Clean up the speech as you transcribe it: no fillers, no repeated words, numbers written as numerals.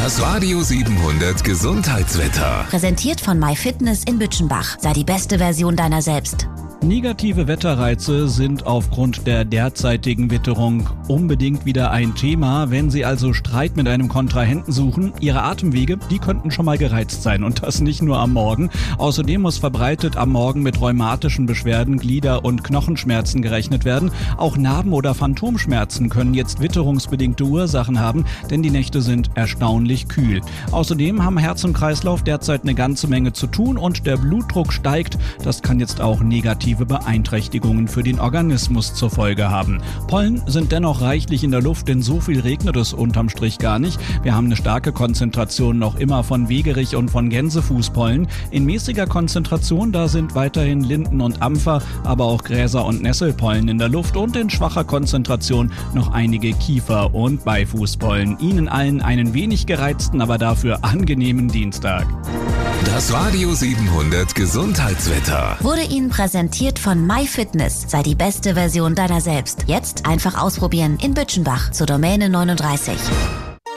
Das Radio 700 Gesundheitswetter. Präsentiert von MyFitness in Bütchenbach. Sei die beste Version deiner selbst. Negative Wetterreize sind aufgrund der derzeitigen Witterung unbedingt wieder ein Thema. Wenn Sie also Streit mit einem Kontrahenten suchen, Ihre Atemwege, die könnten schon mal gereizt sein und das nicht nur am Morgen. Außerdem muss verbreitet am Morgen mit rheumatischen Beschwerden, Glieder- und Knochenschmerzen gerechnet werden. Auch Narben- oder Phantomschmerzen können jetzt witterungsbedingte Ursachen haben, denn die Nächte sind erstaunlich kühl. Außerdem haben Herz und Kreislauf derzeit eine ganze Menge zu tun und der Blutdruck steigt. Das kann jetzt auch negative Beeinträchtigungen für den Organismus zur Folge haben. Pollen sind dennoch reichlich in der Luft, denn so viel regnet es unterm Strich gar nicht. Wir haben eine starke Konzentration noch immer von Wegerich und von Gänsefußpollen. In mäßiger Konzentration, da sind weiterhin Linden und Ampfer, aber auch Gräser und Nesselpollen in der Luft und in schwacher Konzentration noch einige Kiefer- und Beifußpollen. Ihnen allen einen wenig gereizten, aber dafür angenehmen Dienstag. Das Radio 700 Gesundheitswetter Wurde Ihnen präsentiert von MyFitness. Sei die beste Version deiner selbst. Jetzt einfach ausprobieren in Bütchenbach zur Domäne 39.